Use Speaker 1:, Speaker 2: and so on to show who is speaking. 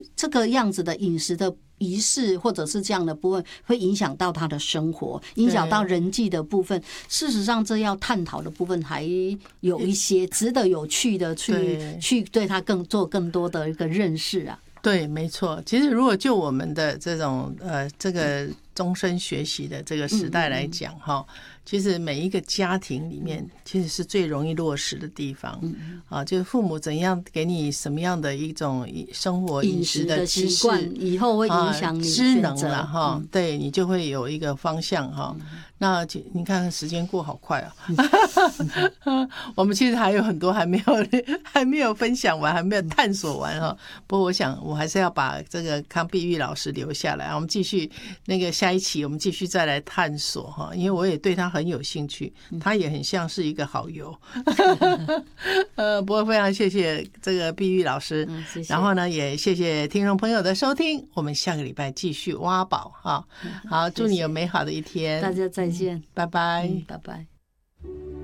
Speaker 1: 这个样子的饮食的仪式或者是这样的部分会影响到他的生活，影响到人际的部分。事实上这要探讨的部分还有一些值得有趣的去对他做更多的一个认识啊。
Speaker 2: 对，没错。其实如果就我们的这种这个终身学习的这个时代来讲哈，其实每一个家庭里面其实是最容易落实的地方啊，就是父母怎样给你什么样的一种生活饮食的知识，
Speaker 1: 以后会影响你
Speaker 2: 知能了哈，对你就会有一个方向哈。那你看时间过好快啊，我们其实还有很多还没有分享完，还没有探索完哈。不过我想我还是要把这个康碧玉老师留下来，我们继续那个下一期我们继续再来探索哈，因为我也对他很有兴趣，他也很像是一个好友。不过非常谢谢这个碧玉老师，
Speaker 1: 谢谢。
Speaker 2: 然后呢也谢谢听众朋友的收听，我们下个礼拜继续挖宝哈。好，祝你有美好的一天，
Speaker 1: 大家再见，
Speaker 2: 拜拜，
Speaker 1: 拜拜。